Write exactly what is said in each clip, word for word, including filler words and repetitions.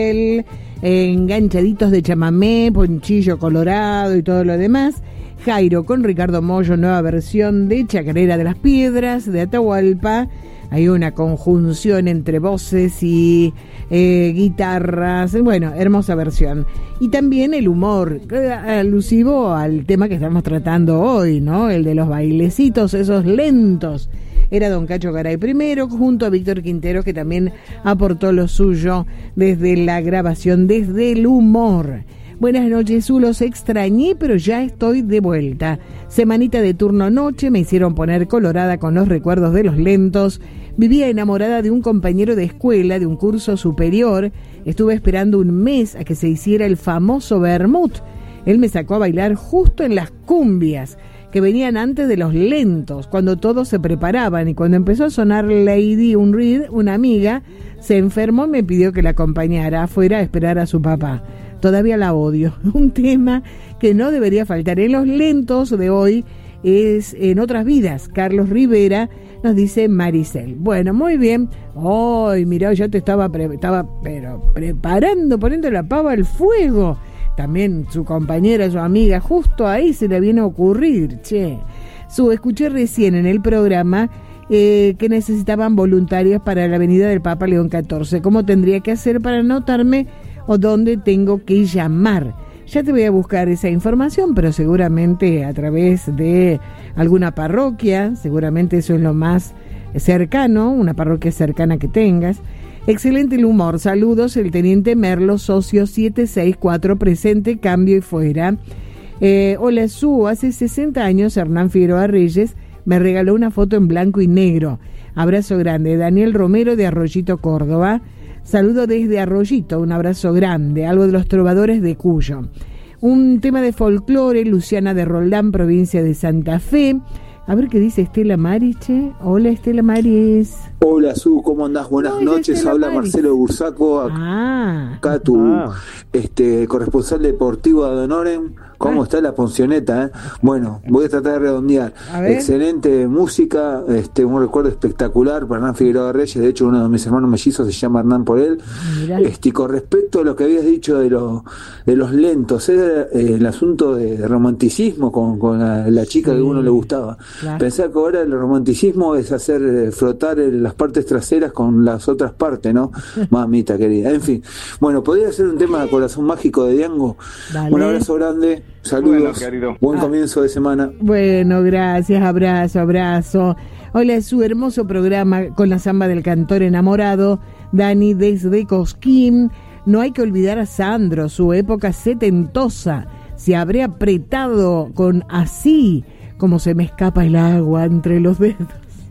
enganchaditos de chamamé, ponchillo colorado y todo lo demás. Jairo con Ricardo Mollo, nueva versión de Chacarera de las Piedras, de Atahualpa. Hay una conjunción entre voces y eh, guitarras, bueno, hermosa versión. Y también el humor, alusivo al tema que estamos tratando hoy, ¿no? El de los bailecitos, esos lentos. Era Don Cacho Garay primero, junto a Víctor Quintero, que también aportó lo suyo desde la grabación, desde el humor. Buenas noches, Zu, los extrañé, pero ya estoy de vuelta. Semanita de turno noche, me hicieron poner colorada con los recuerdos de los lentos. Vivía enamorada de un compañero de escuela, de un curso superior. Estuve esperando un mes a que se hiciera el famoso vermut. Él me sacó a bailar justo en las cumbias, que venían antes de los lentos, cuando todos se preparaban, y cuando empezó a sonar Lady Unread, una amiga se enfermó y me pidió que la acompañara afuera a esperar a su papá. Todavía la odio. Un tema que no debería faltar en los lentos de hoy es En otras vidas. Carlos Rivera, nos dice Maricel. Bueno, muy bien. Ay, mirá, yo te estaba, pre- estaba pero preparando, poniendo la pava al fuego. También su compañera, su amiga, justo ahí se le viene a ocurrir, che. Su escuché recién en el programa eh, que necesitaban voluntarios para la Avenida del Papa León catorce. ¿Cómo tendría que hacer para anotarme o dónde tengo que llamar? Ya te voy a buscar esa información, pero seguramente a través de alguna parroquia, seguramente eso es lo más cercano, una parroquia cercana que tengas. Excelente el humor, saludos, el teniente Merlo, socio siete seis cuatro, presente, cambio y fuera. Eh, hola, Zu, hace sesenta años Hernán Figueroa Reyes me regaló una foto en blanco y negro. Abrazo grande, Daniel Romero de Arroyito, Córdoba. Saludo desde Arroyito, un abrazo grande, algo de los trovadores de Cuyo. Un tema de folclore, Luciana de Roldán, provincia de Santa Fe. A ver qué dice Estela Maris, che. Hola, Estela Maris. Hola, Zu, ¿cómo andás? Buenas Hola, noches, Estela habla Maris. Marcelo Bursaco, acá, Ah, acá tu ah. este corresponsal deportivo de Honorem. ¿Cómo ah. está la Poncioneta? Eh? Bueno, voy a tratar de redondear. Excelente música, este un recuerdo espectacular para Hernán Figueroa Reyes. De hecho, uno de mis hermanos mellizos se llama Hernán por él. Este, y con respecto a lo que habías dicho de, lo, de los lentos, era eh, el asunto de romanticismo con, con la, la chica sí. que a uno le gustaba. Claro. Pensar que ahora el romanticismo es hacer eh, frotar el, las partes traseras con las otras partes, ¿no? Mamita querida. En fin, bueno, podría ser un tema de Corazón Mágico de Diango. Dale. Un abrazo grande, saludos, bueno, buen ah. comienzo de semana. Bueno, gracias, abrazo, abrazo. Hola, es su hermoso programa con la samba del cantor enamorado, Dani desde Cosquín. No hay que olvidar a Sandro, su época setentosa. Se habrá apretado con Así, como se me escapa el agua entre los dedos.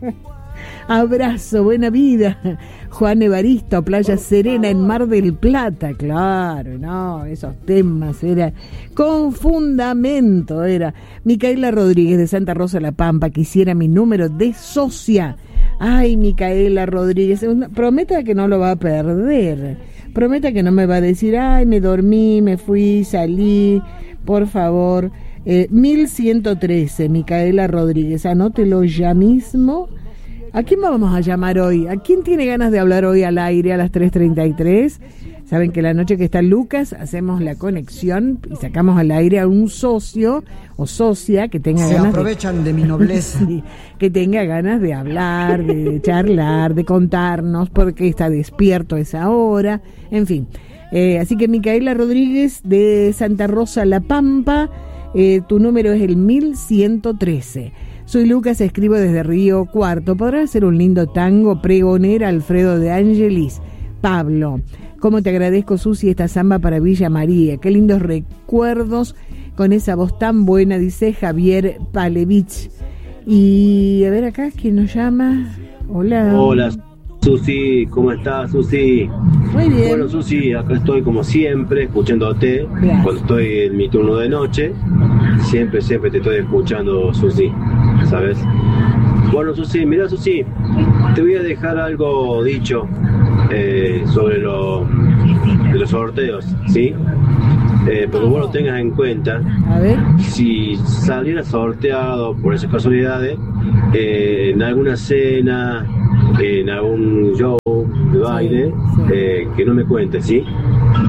Abrazo, buena vida. Juan Evaristo, Playa Serena en Mar del Plata. Claro, no, esos temas era con fundamento. Era Micaela Rodríguez de Santa Rosa La Pampa, quisiera mi número de socia. Ay, Micaela Rodríguez, prometa que no lo va a perder. Prometa que no me va a decir, ay, me dormí, me fui, salí. Por favor, eh, mil ciento trece, Micaela Rodríguez, anótelo ya mismo. ¿A quién vamos a llamar hoy? ¿A quién tiene ganas de hablar hoy al aire a las tres treinta y tres? Saben que la noche que está Lucas hacemos la conexión y sacamos al aire a un socio o socia que tenga Se ganas aprovechan de, de mi nobleza. Sí, que tenga ganas de hablar, de charlar, de contarnos por qué está despierto a esa hora, en fin. Eh, así que Micaela Rodríguez de Santa Rosa La Pampa, eh, tu número es el mil ciento trece. Soy Lucas, escribo desde Río Cuarto. ¿Podrá hacer un lindo tango? Pregonera Alfredo de Angelis. Pablo, ¿cómo te agradezco, Susi, esta samba para Villa María? Qué lindos recuerdos con esa voz tan buena, dice Javier Palevich. Y a ver acá, ¿quién nos llama? Hola. Hola, Susi, ¿cómo estás, Susi? Muy bien. Bueno, Susi, acá estoy como siempre, escuchándote. Gracias. Cuando estoy en mi turno de noche, siempre, siempre te estoy escuchando, Susi, ¿sabes? Bueno, Susi, mira, Susi, te voy a dejar algo dicho eh, sobre lo, de los sorteos, ¿sí? Eh, pero vos lo tengas en cuenta. A ver. Si saliera sorteado por esas casualidades, eh, en alguna cena, en algún show de baile, sí, sí. Eh, que no me cuentes, ¿sí?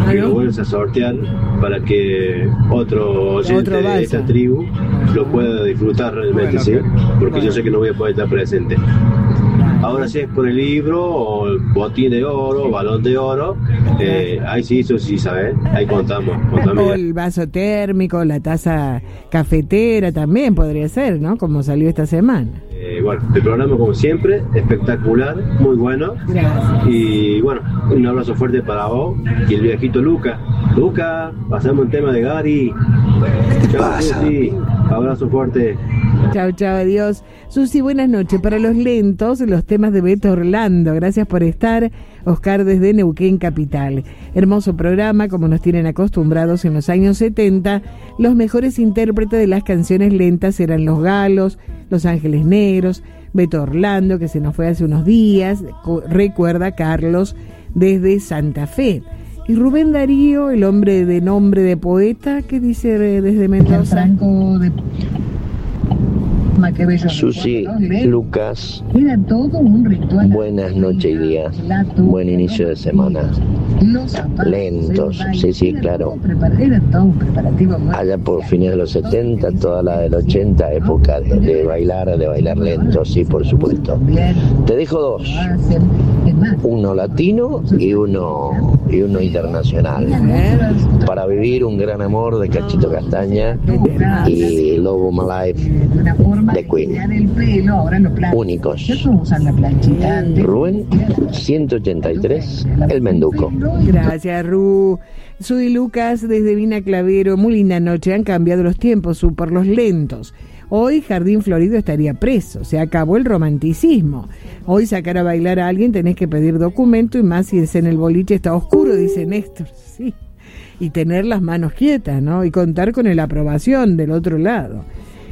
y lo vuelves a sortear para que otro oyente otro de esta tribu lo pueda disfrutar realmente, ¿sí? Porque yo sé que no voy a poder estar presente. Ahora si es por el libro o el botín de oro, balón de oro, eh, ahí sí, eso sí, ¿sabes? Ahí contamos, contamos. O el vaso térmico, la taza cafetera también podría ser, ¿no? Como salió esta semana. Eh, bueno, el programa como siempre, espectacular, muy bueno. Gracias. Y bueno, un abrazo fuerte para vos y el viejito Luca. Luca, pasamos un tema de Gary. ¿Qué pasa? Sí, abrazo fuerte. Chao, chao, adiós. Susi, buenas noches. Para los lentos, los temas de Beto Orlando. Gracias por estar. Oscar desde Neuquén Capital. Hermoso programa, como nos tienen acostumbrados en los años setenta. Los mejores intérpretes de las canciones lentas eran Los Galos, Los Ángeles Negros, Beto Orlando, que se nos fue hace unos días. Recuerda Carlos desde Santa Fe. Y Rubén Darío, el hombre de nombre de poeta, que dice desde Mendoza. Franco de... Susi, Lucas, era todo un ritual. Buenas noches y días, buen inicio de semana. Lentos, sí, sí, claro. Allá por fines de los setenta, toda la del ochenta, época de, de bailar, de bailar lento, sí, por supuesto. Te dejo dos, uno latino y uno y uno internacional. Para vivir un gran amor de Cachito Castaña y Love of My Life de Queen. Únicos. Rubén, ciento ochenta y tres, El Menduco. Gracias, Ru. Soy Lucas desde Vina Clavero. Muy linda noche. Han cambiado los tiempos, super los lentos. Hoy Jardín Florido estaría preso. Se acabó el romanticismo. Hoy sacar a bailar a alguien tenés que pedir documento, y más si es en el boliche está oscuro, dice Néstor. Sí. Y tener las manos quietas, ¿no? Y contar con la aprobación del otro lado.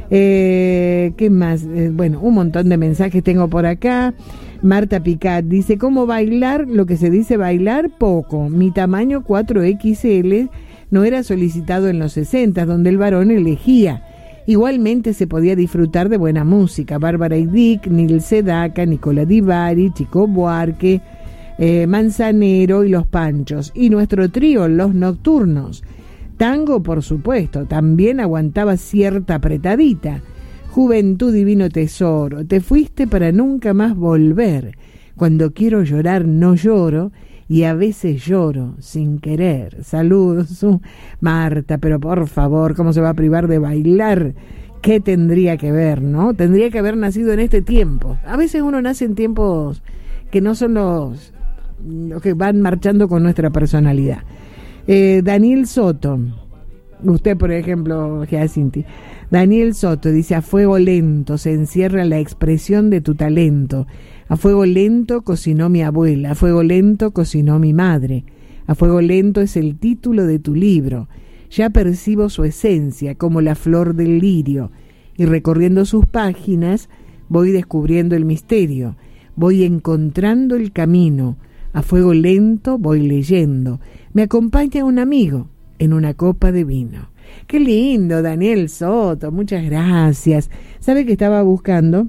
Eh, ¿Qué más? Eh, bueno, un montón de mensajes tengo por acá. Marta Picat dice: ¿cómo bailar? Lo que se dice bailar, poco. Mi tamaño cuatro equis ele no era solicitado en los sesenta, donde el varón elegía. Igualmente se podía disfrutar de buena música. Bárbara y Dick, Nil Sedaka, Nicola Di Bari, Chico Buarque, eh, Manzanero y Los Panchos. Y nuestro trío, Los Nocturnos. Tango, por supuesto, también aguantaba cierta apretadita. Juventud, divino tesoro, te fuiste para nunca más volver. Cuando quiero llorar no lloro, y a veces lloro sin querer. Saludos, uh, Marta, pero por favor, ¿cómo se va a privar de bailar? ¿Qué tendría que ver, no? Tendría que haber nacido en este tiempo. A veces uno nace en tiempos que no son los, los que van marchando con nuestra personalidad. Eh, Daniel Soto, usted por ejemplo, Giacinti. Daniel Soto dice: a fuego lento se encierra la expresión de tu talento. A fuego lento cocinó mi abuela, a fuego lento cocinó mi madre. A fuego lento es el título de tu libro. Ya percibo su esencia como la flor del lirio, y recorriendo sus páginas voy descubriendo el misterio, voy encontrando el camino. A fuego lento voy leyendo. Me acompaña un amigo en una copa de vino. Qué lindo, Daniel Soto, muchas gracias. ¿Sabe que estaba buscando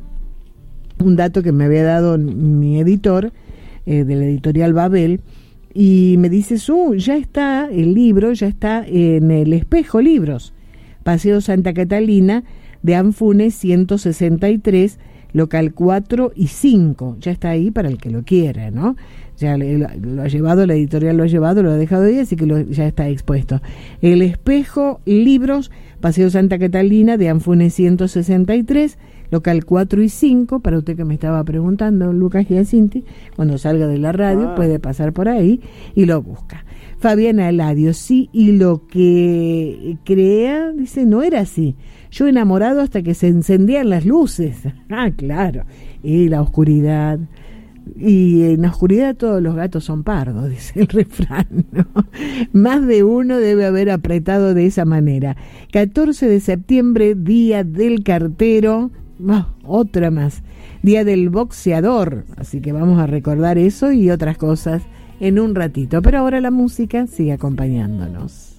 un dato que me había dado mi editor, eh, de la editorial Babel, y me dice: su, ya está el libro, ya está en el Espejo Libros, Paseo Santa Catalina, de Anfunes ciento sesenta y tres, local cuatro y cinco, ya está ahí para el que lo quiera, ¿no? Ya lo, lo ha llevado, la editorial lo ha llevado, lo ha dejado ahí, así que lo, ya está expuesto. El Espejo Libros, Paseo Santa Catalina, de Anfunes ciento sesenta y tres, local cuatro y cinco, para usted que me estaba preguntando, Lucas Giacinti, cuando salga de la radio ah. puede pasar por ahí y lo busca. Fabiana Eladio: sí, y lo que crea, dice, no era así. Yo enamorado hasta que se encendían las luces. Ah, claro. Y la oscuridad. Y en la oscuridad todos los gatos son pardos, dice el refrán, ¿no? Más de uno debe haber apretado de esa manera. catorce de septiembre, día del cartero. Oh, otra más. Día del boxeador. Así que vamos a recordar eso y otras cosas en un ratito. Pero ahora la música sigue acompañándonos.